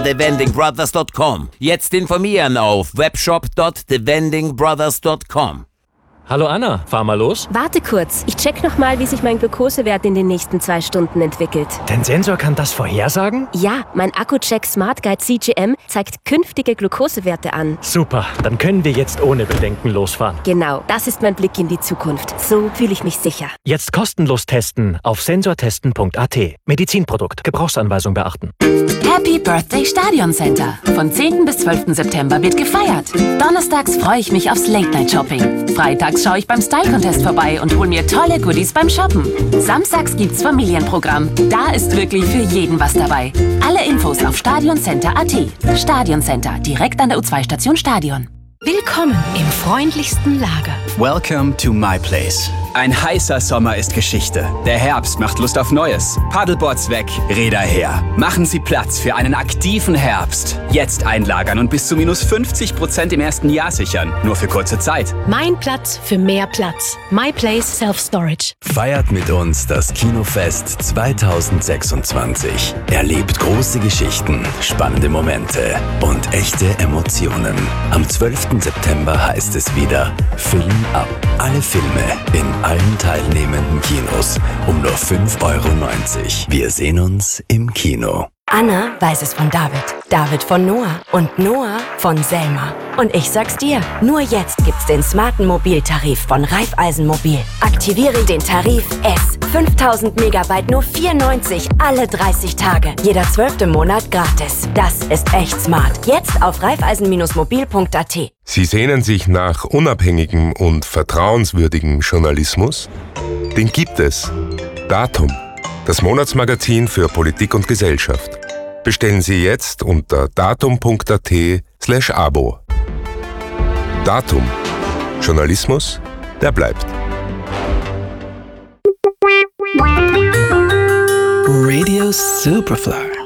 thevendingbrothers.com. Jetzt informieren auf webshop.thevendingbrothers.com. Hallo Anna, fahr mal los. Warte kurz, ich check nochmal, wie sich mein Glukosewert in den nächsten 2 Stunden entwickelt. Dein Sensor kann das vorhersagen? Ja, mein Akku-Check Smart Guide CGM zeigt künftige Glukosewerte an. Super, dann können wir jetzt ohne Bedenken losfahren. Genau, das ist mein Blick in die Zukunft. So fühle ich mich sicher. Jetzt kostenlos testen auf sensortesten.at. Medizinprodukt, Gebrauchsanweisung beachten. Happy Birthday Stadion Center. Von 10. bis 12. September wird gefeiert. Donnerstags freue ich mich aufs Late-Night-Shopping. Freitags schaue ich beim Style-Contest vorbei und hol mir tolle Goodies beim Shoppen. Samstags gibt's Familienprogramm. Da ist wirklich für jeden was dabei. Alle Infos auf stadioncenter.at. Stadion Center, direkt an der U2-Station Stadion. Willkommen im freundlichsten Lager. Welcome to my place. Ein heißer Sommer ist Geschichte. Der Herbst macht Lust auf Neues. Paddleboards weg, Räder her. Machen Sie Platz für einen aktiven Herbst. Jetzt einlagern und bis zu minus 50% im ersten Jahr sichern. Nur für kurze Zeit. Mein Platz für mehr Platz. My Place Self-Storage. Feiert mit uns das Kinofest 2026. Erlebt große Geschichten, spannende Momente und echte Emotionen. Am 12. September heißt es wieder Film ab. Alle Filme in allen teilnehmenden Kinos um nur 5,90 €. Wir sehen uns im Kino. Anna weiß es von David, David von Noah und Noah von Selma. Und ich sag's dir, nur jetzt gibt's den smarten Mobiltarif von Raiffeisen Mobil. Aktiviere den Tarif S. 5000 Megabyte nur 4,90 alle 30 Tage. Jeder 12. Monat gratis. Das ist echt smart. Jetzt auf raiffeisen-mobil.at. Sie sehnen sich nach unabhängigem und vertrauenswürdigem Journalismus? Den gibt es. Datum. Das Monatsmagazin für Politik und Gesellschaft. Bestellen Sie jetzt unter datum.at/Abo. Datum. Journalismus, der bleibt. Radio Superfly.